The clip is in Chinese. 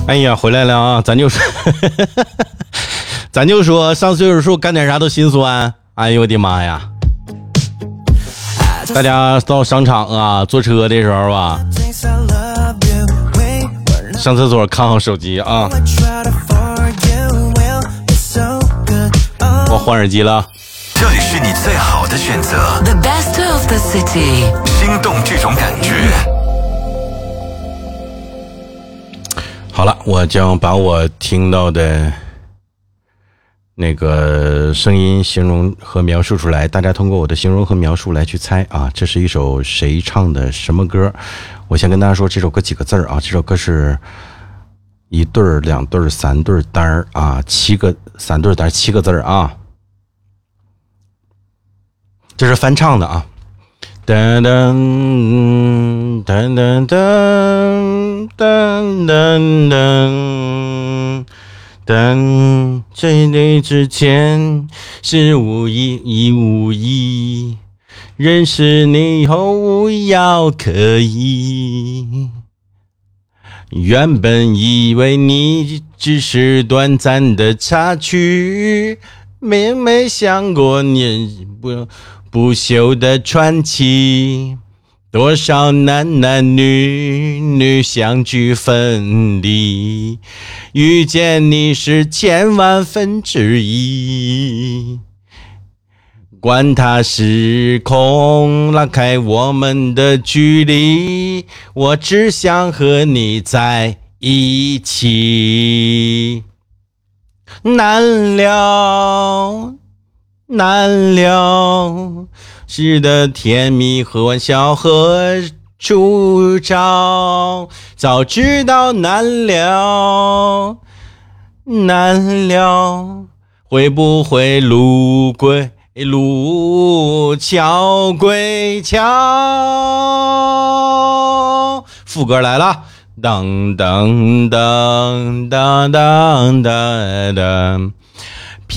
哎呀，回来了啊！咱就说，咱就说上岁数干点啥都心酸。哎呦我的妈呀！大家到商场啊，坐车的时候啊，上厕所看好手机啊！我换耳机了。 这里是你最好的选择 The best of the city， 心动这种感觉。 好了，我将把我听到的那个声音形容和描述出来，大家通过我的形容和描述来去猜啊，这是一首谁唱的什么歌。我先跟大家说这首歌几个字啊，这首歌是一对儿、两对儿、三对儿单儿啊，3对儿单7个字啊，这是翻唱的啊。噔噔噔噔噔噔噔噔噔，这里之前是无意，认识你后无药可医。原本以为你只是短暂的插曲，没想过你不朽的传奇，多少男女相聚分离，遇见你是千万分之一。管他时空拉开我们的距离，我只想和你在一起。难了，是的甜蜜和玩笑和出招，早知道难了，会不会路桥归桥？副歌来了，当当当当当当当。